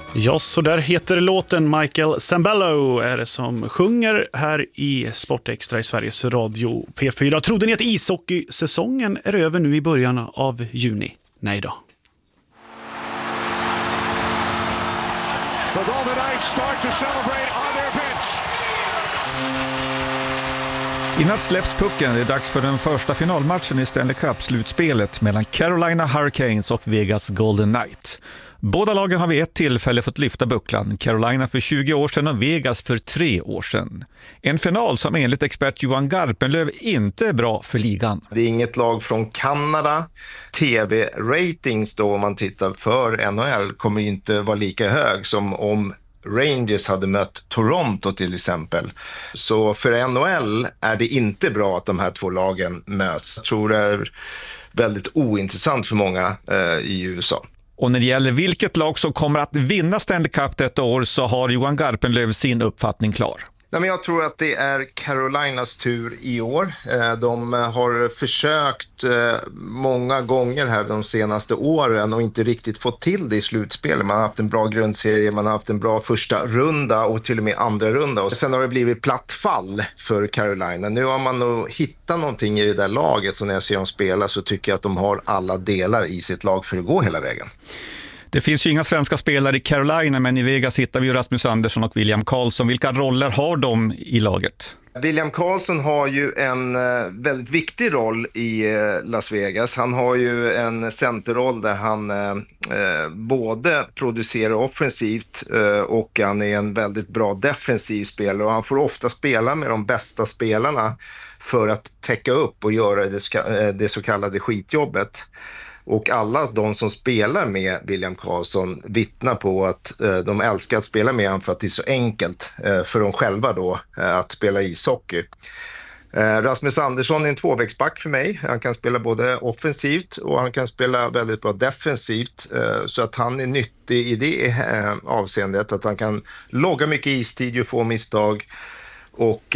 Ja, så där heter låten. Michael Sambello är det som sjunger här i Sportextra i Sveriges Radio P4. Trodde ni att ishockeysäsongen är över nu i början av juni? Nej då. I natt släpps pucken. Det är dags för den första finalmatchen i Stanley Cup-slutspelet mellan Carolina Hurricanes och Vegas Golden Knights. Båda lagen har vid ett tillfälle fått lyfta bucklan. Carolina för 20 år sedan och Vegas för 3 år sedan. En final som enligt expert Johan Garpenlöv inte är bra för ligan. Det är inget lag från Kanada. TV-ratings då, om man tittar för NHL, kommer inte vara lika hög som om Rangers hade mött Toronto till exempel. Så för NHL är det inte bra att de här två lagen möts. Jag tror det är väldigt ointressant för många i USA. Och när det gäller vilket lag som kommer att vinna Stanley Cup detta år så har Johan Garpenlöv sin uppfattning klar. Nej, men jag tror att det är Carolinas tur i år. De har försökt många gånger här de senaste åren och inte riktigt fått till det i slutspelet. Man har haft en bra grundserie, man har haft en bra första runda och till och med andra runda. Och sen har det blivit platt fall för Carolina. Nu har man nog hittat någonting i det där laget och när jag ser dem spela så tycker jag att de har alla delar i sitt lag för att gå hela vägen. Det finns ju inga svenska spelare i Carolina, men i Vegas hittar vi ju Rasmus Andersson och William Karlsson. Vilka roller har de i laget? William Karlsson har ju en väldigt viktig roll i Las Vegas. Han har ju en centerroll där han både producerar offensivt och han är en väldigt bra defensiv spelare. Och han får ofta spela med de bästa spelarna för att täcka upp och göra det så kallade skitjobbet. Och alla de som spelar med William Karlsson vittnar på att de älskar att spela med honom för att det är så enkelt för dem själva då att spela ishockey. Rasmus Andersson är en tvåvägsback för mig. Han kan spela både offensivt och han kan spela väldigt bra defensivt. Så att han är nyttig i det avseendet att han kan logga mycket istid och få misstag och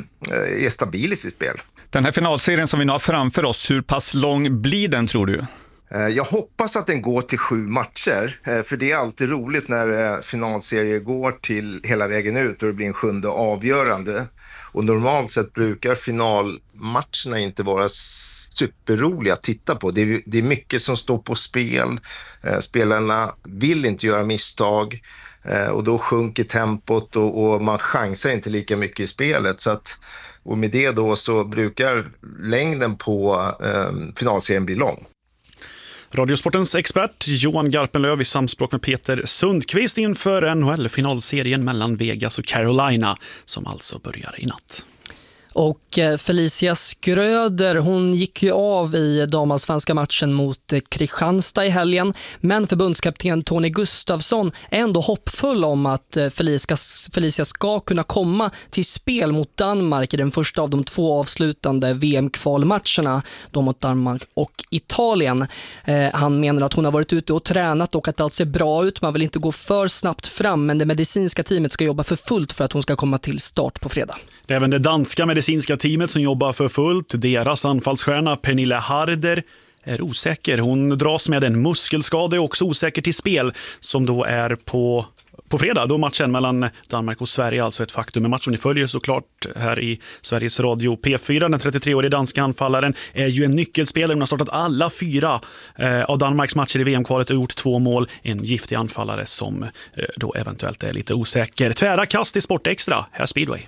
är stabil i sitt spel. Den här finalserien som vi nu har framför oss, hur pass lång blir den tror du? Jag hoppas att den går till 7 matcher, för det är alltid roligt när finalserier går till hela vägen ut och det blir en 7:e avgörande. Och normalt sett brukar finalmatcherna inte vara superroliga att titta på. Det är mycket som står på spel. Spelarna vill inte göra misstag och då sjunker tempot och man chansar inte lika mycket i spelet. Så att, och med det då så brukar längden på finalserien bli lång. Radiosportens expert Johan Garpenlöv i samspråk med Peter Sundqvist inför NHL-finalserien mellan Vegas och Carolina som alltså börjar i natt. Och Felicia Skröder, hon gick ju av i damallsvenska matchen mot Kristianstad i helgen. Men förbundskapten Tony Gustafsson är ändå hoppfull om att Felicia ska kunna komma till spel mot Danmark i den första av de 2 avslutande VM-kvalmatcherna, då mot Danmark och Italien. Han menar att hon har varit ute och tränat och att allt ser bra ut. Man vill inte gå för snabbt fram, men det medicinska teamet ska jobba för fullt för att hon ska komma till start på fredag. Det är även det danska medicinska teamet som jobbar för fullt. Deras anfallsstjärna Pernille Harder är osäker. Hon dras med en muskelskada och också osäker till spel som då är på fredag. Då matchen mellan Danmark och Sverige alltså ett faktum. Men matchen ni följer såklart här i Sveriges Radio P4. Den 33-åriga danska anfallaren är ju en nyckelspelare. Hon har startat alla 4 av Danmarks matcher i VM-kvalet och gjort 2 mål. En giftig anfallare som då eventuellt är lite osäker. Tvära kast i Sportextra. Här Speedway.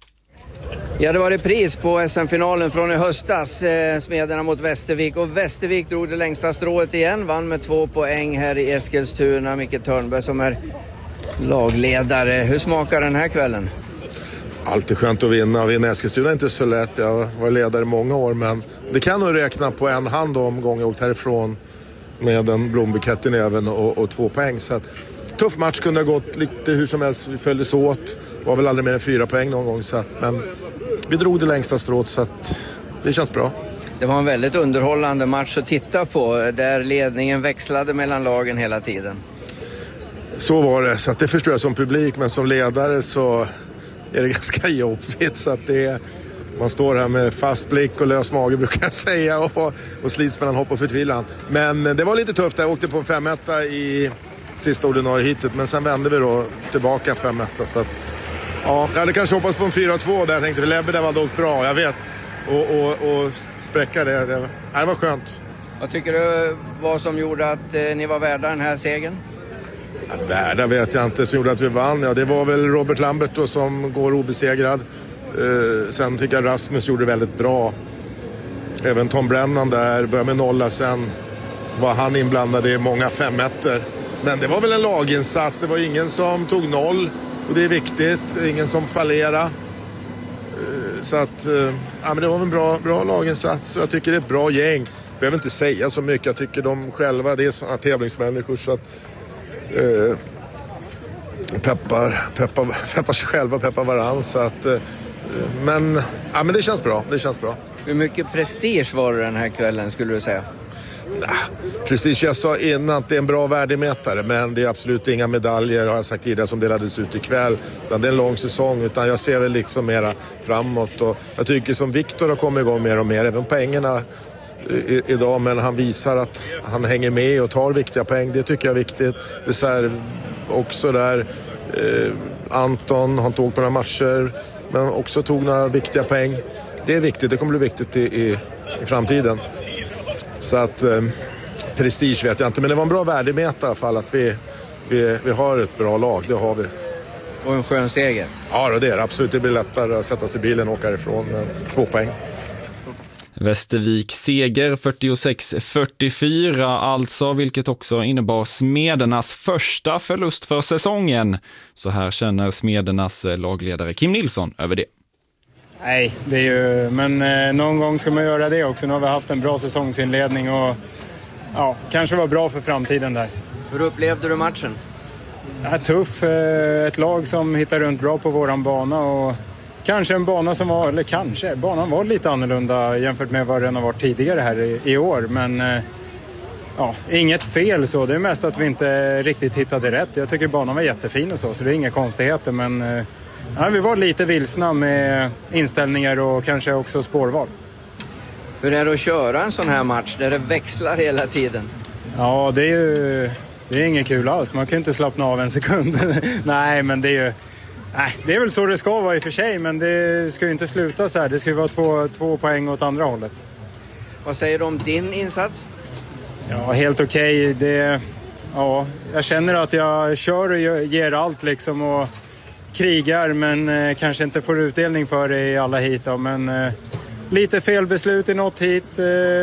Ja, det var repris på SM-finalen från i höstas, Smederna mot Västervik. Och Västervik drog det längsta strået igen, vann med 2 poäng här i Eskilstuna. Micke Törnberg som är lagledare. Hur smakar den här kvällen? Alltid skönt att vinna. Vinna Eskilstuna är inte så lätt. Jag var ledare i många år, men det kan nog räkna på en hand om gången jag åkt härifrån med en blombukett i näven och 2 poäng. Så att, tuff match, kunde ha gått lite hur som helst. Vi följdes åt. Var väl aldrig mer än 4 poäng någon gång. Så att, men vi drog det längsta strået så att det känns bra. Det var en väldigt underhållande match att titta på där ledningen växlade mellan lagen hela tiden. Så var det, så att det förstår jag som publik, men som ledare så är det ganska jobbigt. Så att man står här med fast blick och lös mage brukar jag säga och slits mellan hopp och förtvivlan. Men det var lite tufft, jag åkte på en 5-1 i sista ordinarie hitet. Men sen vände vi då tillbaka 5-1. Så att, ja, jag hade kanske hoppats på en 4-2 där. Jag tänkte Lebeda var dock bra, jag vet. Och spräcka det var skönt. Vad tycker du vad som gjorde att ni var värda den här segern? Ja, värda vet jag inte, som gjorde att vi vann. Ja, det var väl Robert Lambert då, som går obesegrad. Sen tycker jag Rasmus gjorde väldigt bra. Även Tom Brennan där började med 0, sen var han inblandad i många 5-1. Men det var väl en laginsats. Det var ingen som tog 0 och det är viktigt. Ingen som fallerade. Så att ja, men det var en bra laginsats och jag tycker det är ett bra gäng. Jag behöver inte säga så mycket. Jag tycker de själva, det är sådana tävlingsmänniskor så att peppar sig själva, peppar varann. Så att, men det känns bra. Hur mycket prestige var det den här kvällen skulle du säga? Precis, jag sa innan att det är en bra värdemätare, men det är absolut inga medaljer, har jag sagt tidigare, som delades ut ikväll. Utan det är en lång säsong, utan jag ser väl liksom mera framåt. Och jag tycker som Viktor har kommit igång mer och mer, även poängerna idag, men han visar att han hänger med och tar viktiga poäng. Det tycker jag är viktigt. Reserv också där. Anton har tagit på några matcher, men också tog några viktiga poäng. Det är viktigt, det kommer bli viktigt i framtiden. Så att prestige vet jag inte, men det var en bra värdemätare i alla fall att vi har ett bra lag, det har vi. Och en skön seger. Ja, det är absolut. Det blir lättare att sätta sig i bilen och åka ifrån med 2 poäng. Västervik seger 46-44 alltså, vilket också innebar Smedernas första förlust för säsongen. Så här känner Smedernas lagledare Kim Nilsson över det. Nej, det är ju, men någon gång ska man göra det också. Nu har vi haft en bra säsongsinledning och ja, kanske var bra för framtiden där. Hur upplevde du matchen? Ja, tuff, ett lag som hittar runt bra på våran bana och kanske en bana som var, eller kanske, banan var lite annorlunda jämfört med vad den har varit tidigare här i år. Men ja, inget fel så, det är mest att vi inte riktigt hittade rätt. Jag tycker banan var jättefin och så det är inga konstigheter, men ja, vi var lite vilsna med inställningar och kanske också spårval. Hur är det att köra en sån här match där det växlar hela tiden? Ja, det är inget kul alls. Man kan inte slappna av en sekund. Nej, men det är väl så det ska vara i och för sig, men det ska ju inte sluta så här. Det ska ju vara två poäng åt andra hållet. Vad säger du om din insats? Ja, helt okej. Ja, jag känner att jag kör och ger allt liksom och krigar, men kanske inte får utdelning för det i alla hit då, men lite fel beslut i något hit.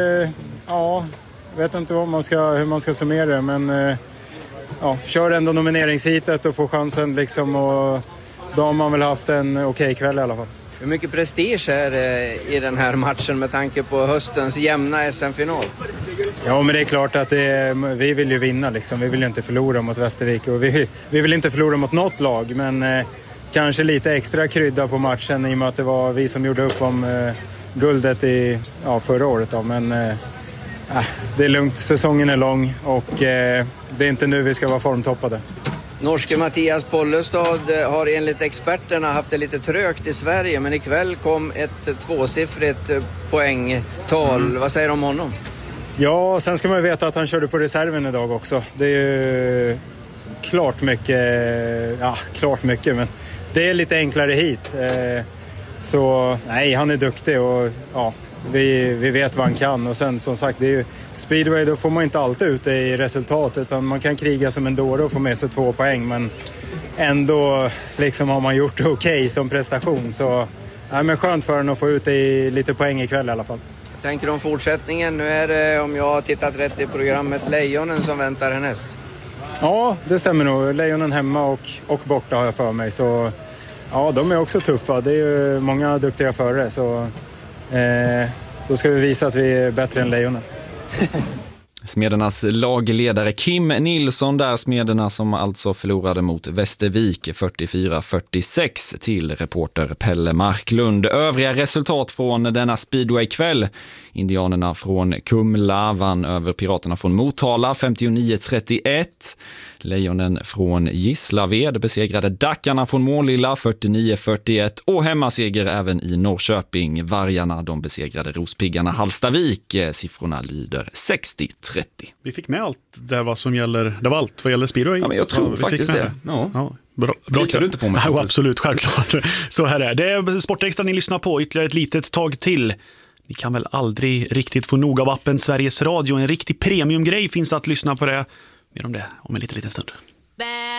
Ja, vet inte hur man ska summera det, men ja, kör ändå nomineringshitet och får chansen liksom, och då har man väl haft en okej kväll i alla fall. Hur mycket prestige är i den här matchen med tanke på höstens jämna SM-final? Ja, men det är klart att vi vill ju vinna liksom. Vi vill ju inte förlora mot Västervik och vi vill inte förlora mot något lag, men kanske lite extra krydda på matchen i och med att det var vi som gjorde upp om guldet förra året då. Men det är lugnt, säsongen är lång och det är inte nu vi ska vara formtoppade. Norske Mattias Pollestad har enligt experterna haft det lite trögt i Sverige, men ikväll kom ett 2-siffrigt poängtal. Vad säger du om honom? Ja, sen ska man ju veta att han körde på reserven idag också. Det är ju klart mycket, men det är lite enklare hit. Så nej, han är duktig och ja, vi vet vad han kan. Och sen som sagt, det är ju speedway, då får man inte alltid ut det i resultatet, utan man kan kriga som en dåre och få med sig 2 poäng, men ändå liksom har man gjort det okej som prestation. Så nej, men skönt för en att få ut det i lite poäng ikväll i alla fall. Tänker du om fortsättningen? Nu är det, om jag har tittat rätt i programmet, Lejonen som väntar härnäst. Ja, det stämmer nog. Lejonen hemma och borta har jag för mig. Så ja, de är också tuffa. Det är ju många duktiga förare, så då ska vi visa att vi är bättre än Lejonen. Smedernas lagledare Kim Nilsson där, Smederna som alltså förlorade mot Västervik 44-46 till reporter Pelle Marklund. Övriga resultat från denna speedway-kväll: Indianerna från Kumla vann över Piraterna från Motala 59-31. Lejonen från Gislaved besegrade Dackarna från Målilla 49-41 och hemmaseger även i Norrköping. Vargarna de besegrade Rospiggarna Hallstavik. Siffrorna lyder 60-30. Vi fick med allt det vad som gäller, det var allt vad gäller speedway. Ja, men jag tror faktiskt det. Ja. Bra du inte på mig? Ja, absolut, självklart. Så här är det. Det är Sportextra ni lyssnar på ytterligare ett litet tag till. Ni kan väl aldrig riktigt få nog av appen Sveriges Radio. En riktig premiumgrej finns att lyssna på det. Mer om det om en liten stund.